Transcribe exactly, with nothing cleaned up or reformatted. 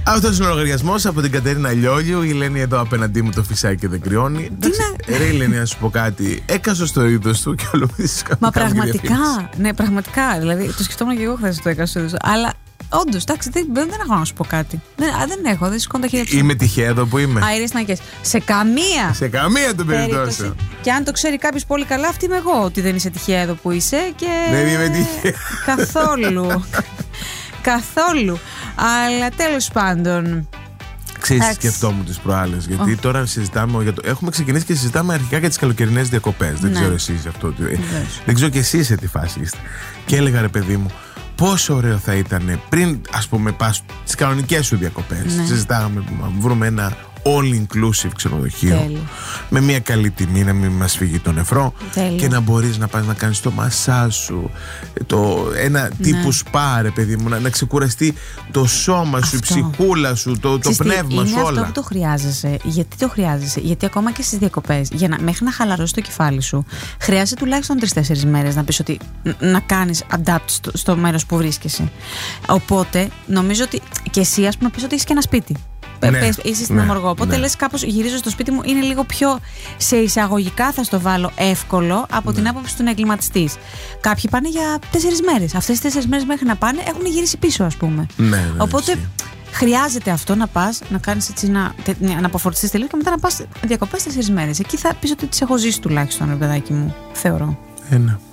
Αυτός είναι ο λογαριασμός από την Κατερίνα Λιόλιου. Η Ελένη εδώ απέναντί μου το φυσάει και δεν κρυώνει. να... Ρε Ελένη, να σου πω κάτι. Έκασα στο είδος του και όλο Μα πραγματικά. Ναι, πραγματικά. Δηλαδή το σκεφτόμουν και εγώ χθες το έκανα στο είδος του. Αλλά όντως, εντάξει, δεν, δεν έχω να σου πω κάτι. Δεν, α, δεν έχω, δεν σηκώνω τα χέρια του. Είμαι τυχαία εδώ που είμαι. Αερίες νακές. Σε καμία. Σε καμία των περιπτώσεων. Και αν το ξέρει κάποιος πολύ καλά, αυτή είμαι εγώ. Ότι δεν είσαι τυχαία εδώ που είσαι. Και... Δεν είμαι τυχαία. Καθόλου. Καθόλου. Αλλά τέλος πάντων. Ξέρεις, σκεφτόμουν τις προάλλες. Γιατί oh. τώρα συζητάμε. Για το... Έχουμε ξεκινήσει και συζητάμε αρχικά για τις καλοκαιρινές διακοπές. Δεν ναι. ξέρω εσείς αυτό. Δεν ξέρω και εσείς σε τι φάση είστε. Και έλεγα, ρε παιδί μου, πόσο ωραίο θα ήταν πριν, ας πούμε, πας στις κανονικές σου διακοπές. Ναι. Συζητάγαμε να βρούμε ένα all-inclusive ξενοδοχείο. Τέλειο. Με μια καλή τιμή, να μην μας φύγει το νεφρό. Τέλειο. Και να μπορείς να πας να κάνεις το μασάζ σου, το, ένα ναι. τύπου σπα, ρε παιδί μου, να, να ξεκουραστεί το σώμα σου, αυτό. Η ψυχούλα σου, το, το πνεύμα σου, είναι όλα. Αυτό που το χρειάζεσαι. Γιατί το χρειάζεσαι? Γιατί ακόμα και στις διακοπές, για να, μέχρι να χαλαρώσει το κεφάλι σου, χρειάζεται τουλάχιστον τρεις-τέσσερις μέρες να πεις ότι να κάνεις adapt στο, στο μέρος που βρίσκεσαι. Οπότε νομίζω ότι και εσύ, ας πούμε, πεις ότι έχεις και ένα σπίτι. Ναι, πες, είσαι στην ναι, Αμοργό. Οπότε ναι. λες κάπως γυρίζω στο σπίτι μου, είναι λίγο πιο σε εισαγωγικά θα στο βάλω εύκολο από ναι. την άποψη του να εγκληματιστείς. Κάποιοι πάνε για τέσσερις μέρες. Αυτές τις τέσσερις μέρες μέχρι να πάνε έχουν γυρίσει πίσω, ας πούμε. Ναι, ναι, οπότε εσύ. χρειάζεται αυτό να πας, να κάνεις έτσι, να, να αποφορτιστείς τελείως και μετά να πας διακοπές τέσσερις μέρες. Εκεί θα πεις ότι τις έχω ζήσει τουλάχιστον, ρε παιδάκι μου. Θεωρώ. Ένα.